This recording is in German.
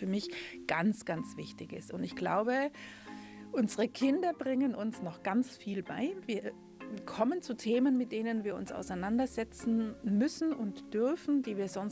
für mich ganz, ganz wichtig ist. Und ich glaube, unsere Kinder bringen uns noch ganz viel bei. Wir kommen zu Themen, mit denen wir uns auseinandersetzen müssen und dürfen, die wir sonst